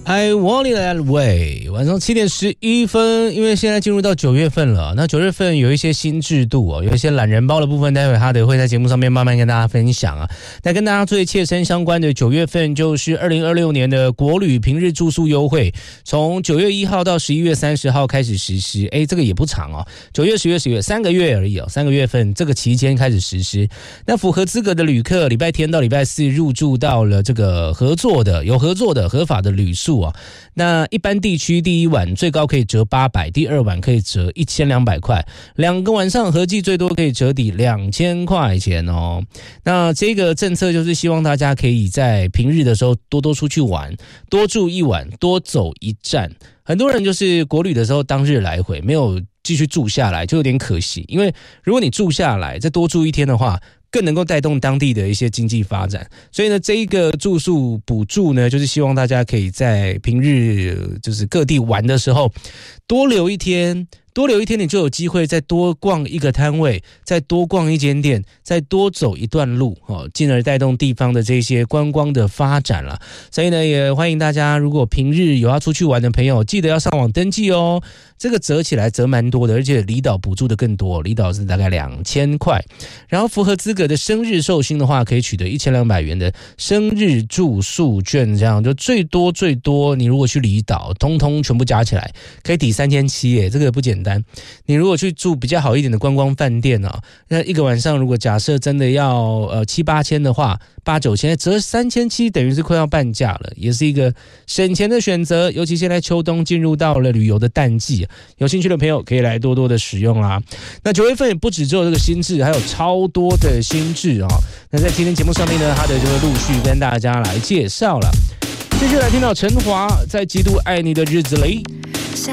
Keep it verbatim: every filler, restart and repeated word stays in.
I want it that way。晚上七点十一分，因为现在进入到九月份了，那九月份有一些新制度哦，有一些懒人包的部分，待会哈德会在节目上面慢慢跟大家分享啊。那跟大家最切身相关的九月份就是二零二六年的国旅平日住宿优惠，从九月一号到十一月三十号开始实施。哎，这个也不长哦，九月、十月、十月三个月而已哦，三个月份这个期间开始实施。那符合资格的旅客，礼拜天到礼拜四入住到了这个合作的、有合作的、合法的旅宿。那一般地区第一晚最高可以折八百，第二晚可以折一千两百块，两个晚上合计最多可以折抵两千块钱哦。那这个政策就是希望大家可以在平日的时候多多出去玩，多住一晚，多走一站。很多人就是国旅的时候当日来回，没有继续住下来，就有点可惜。因为如果你住下来再多住一天的话，更能够带动当地的一些经济发展。所以呢，这一个住宿补助呢，就是希望大家可以在平日就是各地玩的时候多留一天，多留一天你就有机会再多逛一个摊位，再多逛一间店，再多走一段路，进而带动地方的这些观光的发展了。所以呢，也欢迎大家如果平日有要出去玩的朋友，记得要上网登记哦。这个折起来折蛮多的，而且离岛补助的更多，离岛是大概两千块。然后符合资格的生日寿星的话，可以取得一千两百元的生日住宿券，这样就最多最多，你如果去离岛，通通全部加起来可以抵三千七耶，这个不简单。你如果去住比较好一点的观光饭店啊，那一个晚上如果假设真的要呃七八千的话，八九千折三千七，等于是快要半价了，也是一个省钱的选择。尤其现在秋冬进入到了旅游的淡季，有兴趣的朋友可以来多多的使用啦。那九月份也不只只有这个新制，还有超多的新制啊。那在今天节目上面呢，哈德就会陆续跟大家来介绍了。继续来听到陈华在极度爱你的日子里。